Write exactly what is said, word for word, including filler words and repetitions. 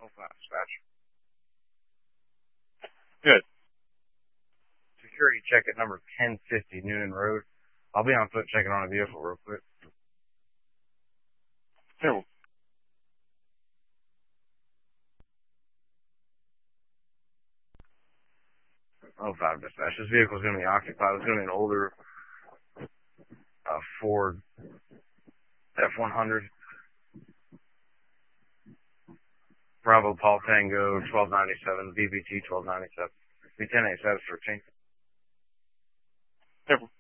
Flat dispatch. Good. Security check at number ten fifty Noonan Road. I'll be on foot checking on a vehicle real quick. Terrible. Oh, five dispatch. This vehicle is going to be occupied. It's going to be an older uh, Ford F one hundred. Bravo Paul Tango twelve ninety-seven, B B T twelve ninety-seven. B ten eight seven thirteen. Terrible.